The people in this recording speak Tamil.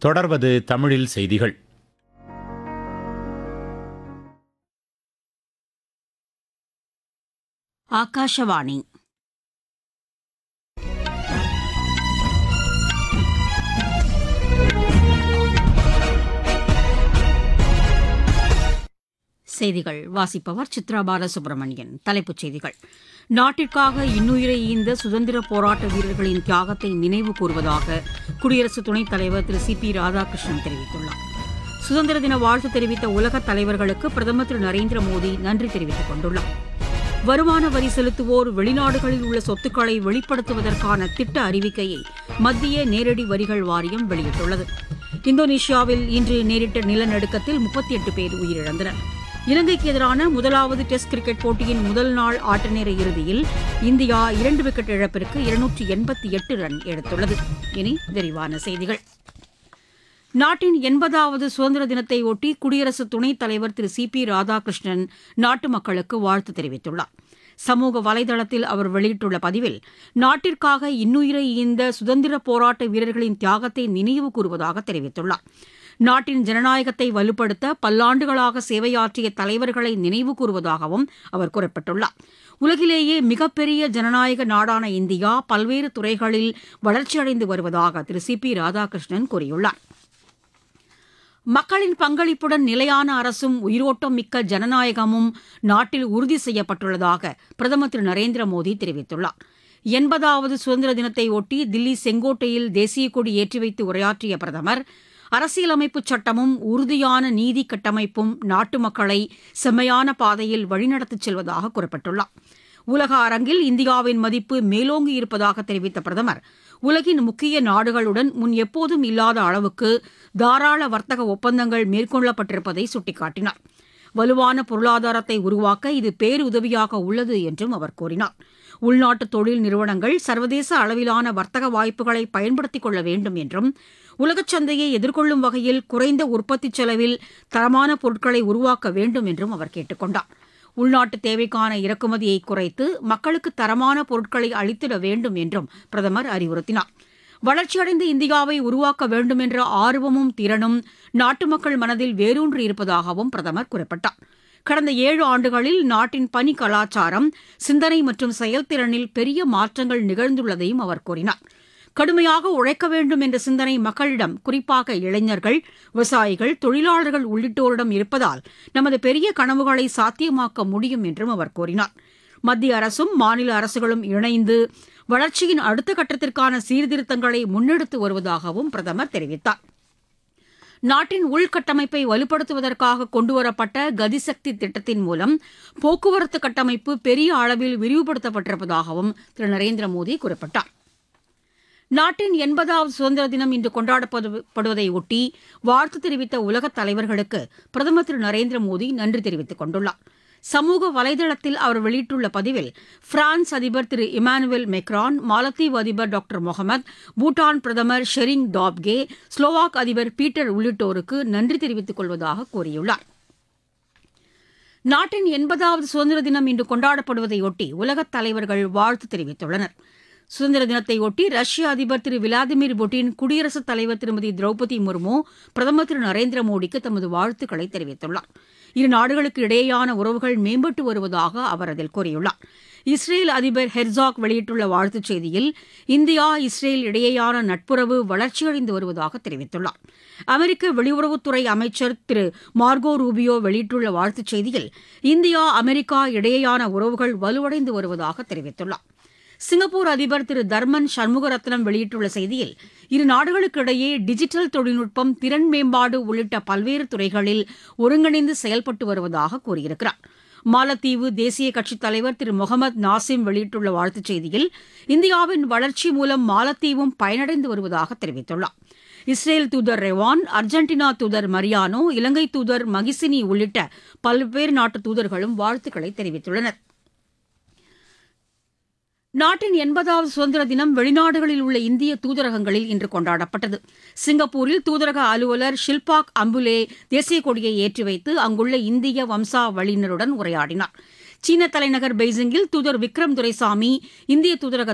தொடர்வது தமிழில் செய்திகள். ஆகாஷவாணி. செய்திகள் வாசிப்பவர் சித்ரா பாலசுப்ரமணியன். தலைப்புச் செய்திகள். நாட்டிற்காக இன்னுயிரை ஈந்த சுதந்திர போராட்ட வீரர்களின் தியாகத்தை நினைவு கூறுவதாக குடியரசு துணைத் தலைவர் திரு சி பி ராதாகிருஷ்ணன் தெரிவித்துள்ளார். சுதந்திர தின வாழ்த்து தெரிவித்த உலகத் தலைவர்களுக்கு பிரதமர் திரு நரேந்திர மோடி நன்றி தெரிவித்துக் கொண்டுள்ளார். வருமான வரி செலுத்துவோர் வெளிநாடுகளில் உள்ள சொத்துக்களை வெளிப்படுத்துவதற்கான திட்ட அறிவிக்கையை மத்திய நேரடி வரிகள் வாரியம் வெளியிட்டுள்ளது. இந்தோனேஷியாவில் இன்று நேரிட்ட நிலநடுக்கத்தில் 38 பேர் உயிரிழந்தனர். இலங்கைக்கு எதிரான முதலாவது டெஸ்ட் கிரிக்கெட் போட்டியின் முதல் நாள் ஆட்டநேர இறுதியில் இந்தியா 2 விக்கெட் இழப்பிற்கு 288 ரன் எடுத்துள்ளது. இனி விரிவான செய்திகள். நாட்டின் 80வது சுதந்திர தினத்தை ஒட்டி குடியரசு துணைத் தலைவர் திரு சி பி ராதாகிருஷ்ணன் நாட்டு மக்களுக்கு வாழ்த்து தெரிவித்துள்ளார். சமூக வலைதளத்தில் அவர் வெளியிட்டுள்ள பதிவில், நாட்டிற்காக இன்னுயிரை ஈந்த சுதந்திர போராட்ட வீரர்களின் தியாகத்தை நினைவு கூறுவதாக தெரிவித்துள்ளார். நாட்டின் ஜனநாயகத்தை வலுப்படுத்த பல்லாண்டுகளாக சேவையாற்றிய தலைவர்களை நினைவு கூறுவதாகவும் அவர் குறிப்பிட்டுள்ளார். உலகிலேயே மிகப்பெரிய ஜனநாயக நாடான இந்தியா பல்வேறு துறைகளில் வளர்ச்சியடைந்து வருவதாக திரு சி பி ராதாகிருஷ்ணன் கூறியுள்ளார். மக்களின் பங்களிப்புடன் நிலையான அரசும் உயிரோட்டம் மிக்க ஜனநாயகமும் நாட்டில் உறுதி செய்யப்பட்டுள்ளதாக பிரதமர் திரு நரேந்திர மோடி தெரிவித்துள்ளார். 80வது சுதந்திர தினத்தை ஒட்டி தில்லி செங்கோட்டையில் தேசிய கொடி ஏற்றி வைத்து உரையாற்றிய பிரதமர், அரசியலமைப்பு சட்டமும் உறுதியான நீதி கட்டமைப்பும் நாட்டு மக்களை செம்மையான பாதையில் வழிநடத்திச் செல்வதாக குறிப்பிட்டுள்ளார். உலக அரங்கில் இந்தியாவின் மதிப்பு மேலோங்கி இருப்பதாக தெரிவித்த பிரதமர், உலகின் முக்கிய நாடுகளுடன் முன் எப்போதும் இல்லாத அளவுக்கு தாராள வர்த்தக ஒப்பந்தங்கள் மேற்கொள்ளப்பட்டிருப்பதை சுட்டிக்காட்டினார். வலுவான பொருளாதாரத்தை உருவாக்க இது பேருதவியாக உள்ளது என்றும் அவர் கூறினார். உள்நாட்டு தொழில் நிறுவனங்கள் சர்வதேச அளவிலான வர்த்தக வாய்ப்புகளை பயன்படுத்திக் கொள்ள வேண்டும் என்றும், உலகச் சந்தையை எதிர்கொள்ளும் வகையில் குறைந்த உற்பத்தி செலவில் தரமான பொருட்களை உருவாக்க வேண்டும் என்றும் அவர் கேட்டுக் கொண்டார். உள்நாட்டு தேவைக்கான இறக்குமதியை குறைத்து மக்களுக்கு தரமான பொருட்களை அளித்திட வேண்டும் என்றும் பிரதமர் அறிவுறுத்தினார். வளர்ச்சியடைந்த இந்தியாவை உருவாக்க வேண்டும் என்ற ஆர்வமும் திறனும் நாட்டு மக்கள் மனதில் வேரூன்றி இருப்பதாகவும் பிரதமர் குறிப்பிட்டார். கடந்த 7 ஆண்டுகளில் நாட்டின் பணி கலாச்சாரம், சிந்தனை மற்றும் செயல்திறனில் பெரிய மாற்றங்கள் நிகழ்ந்துள்ளதையும் அவர் கூறினார். கடுமையாக உழைக்க வேண்டும் என்ற சிந்தனை மக்களிடம், குறிப்பாக இளைஞர்கள், விவசாயிகள், தொழிலாளர்கள் உள்ளிட்டோரிடம் இருப்பதால் நமது பெரிய கனவுகளை சாத்தியமாக்க முடியும் என்றும் அவர் கூறினார். மத்திய அரசும் மாநில அரசுகளும் இணைந்து வளர்ச்சியின் அடுத்த கட்டத்திற்கான சீர்திருத்தங்களை முன்னெடுத்து வருவதாகவும் பிரதமர் தெரிவித்தார். நாட்டின் உள்கட்டமைப்பை வலுப்படுத்துவதற்காக கொண்டுவரப்பட்ட கதிசக்தி திட்டத்தின் மூலம் போக்குவரத்து கட்டமைப்பு பெரிய அளவில் விரிவுபடுத்தப்பட்டிருப்பதாகவும் திரு நரேந்திர மோடி குறிப்பிட்டார். நாட்டின் 80வது சுதந்திர தினம் இன்று கொண்டாடப்படுவதை ஒட்டி வாழ்த்து தெரிவித்த உலகத் தலைவர்களுக்கு பிரதமர் திரு நரேந்திர மோடி நன்றி தெரிவித்துக் கொண்டுள்ளார். சமூக வலைதளத்தில் அவர் வெளியிட்டுள்ள பதிவில், பிரான்ஸ் அதிபர் திரு இமானுவேல் மெக்ரான், மாலத்தீவு அதிபர் டாக்டர் முகமது, பூட்டான் பிரதமர் ஷெரிங் டாப்கே, ஸ்லோவாக் அதிபர் பீட்டர் உள்ளிட்டோருக்கு நன்றி தெரிவித்துக் கொள்வதாக கூறியுள்ளார். நாட்டின் 80வது சுதந்திர தினம் இன்று கொண்டாடப்படுவதையொட்டி உலகத் தலைவர்கள் வாழ்த்து தெரிவித்துள்ளனர். சுதந்திர தினத்தையொட்டி ரஷ்ய அதிபர் திரு விளாடிமிர் புட்டின், குடியரசுத் தலைவர் திருமதி திரௌபதி முர்மு பிரதமர் திரு நரேந்திர மோடிக்கு தமது வாழ்த்துக்களை தெரிவித்துள்ளார். இரு நாடுகளுக்கு இடையேயான உறவுகள் மேம்பட்டு வருவதாக அவர் அதில் கூறியுள்ளார். இஸ்ரேல் அதிபர் ஹெர்சாக் வெளியிட்டுள்ள வாழ்த்துச் செய்தியில், இந்தியா இஸ்ரேல் இடையேயான நட்புறவு வளர்ச்சியடைந்து வருவதாக தெரிவித்துள்ளார். அமெரிக்க வெளியுறவுத்துறை அமைச்சர் திரு மார்கோ ரூபியோ வெளியிட்டுள்ள வாழ்த்துச் செய்தியில், இந்தியா அமெரிக்கா இடையேயான உறவுகள் வலுவடைந்து வருவதாக தெரிவித்துள்ளார். சிங்கப்பூர் அதிபர் திரு தர்மன் சண்முகரத்னம் வெளியிட்டுள்ள செய்தியில், இரு நாடுகளுக்கு இடையே டிஜிட்டல் தொழில்நுட்பம், திறன் மேம்பாடு உள்ளிட்ட பல்வேறு துறைகளில் ஒருங்கிணைந்து செயல்பட்டு வருவதாக கூறியிருக்கிறார். மாலத்தீவு தேசிய கட்சித் தலைவர் திரு முகமது நாசிம் வெளியிட்டுள்ள வாழ்த்துச் செய்தியில், இந்தியாவின் வளர்ச்சி மூலம் மாலத்தீவும் பயனடைந்து வருவதாக தெரிவித்துள்ளார். இஸ்ரேல் தூதர் ரெவான், அர்ஜென்டினா தூதர் மரியானோ, இலங்கை தூதர் மகிசினி உள்ளிட்ட பல்வேறு நாட்டு தூதர்களும் வாழ்த்துக்களை தெரிவித்துள்ளனர். நாட்டின் 80வது சுதந்திர தினம் வெளிநாடுகளில் உள்ள இந்திய தூதரகங்களில் இன்று கொண்டாடப்பட்டது. சிங்கப்பூரில் தூதரக அலுவலர் ஷில்பாக் அம்புலே தேசிய கொடியை ஏற்றி வைத்து அங்குள்ள இந்திய வம்சாவளியினருடன் உரையாடினார். சீன தலைநகர் பெய்ஜிங்கில் தூதர் விக்ரம் துரைசாமி, இந்திய தூதரக